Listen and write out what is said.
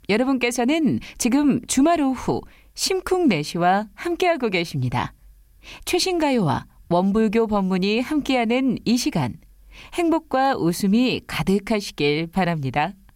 여러분께서는 지금 주말 오후 심쿵래시와 함께하고 계십니다. 최신 가요와 원불교 법문이 함께하는 이 시간, 행복과 웃음이 가득하시길 바랍니다.